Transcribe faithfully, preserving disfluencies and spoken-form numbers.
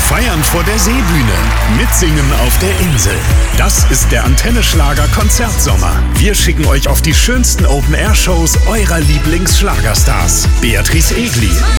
Feiern vor der Seebühne, mitsingen auf der Insel. Das ist der Antenne Schlager Konzertsommer. Wir schicken euch auf die schönsten Open-Air-Shows eurer Lieblingsschlagerstars. Beatrice Egli,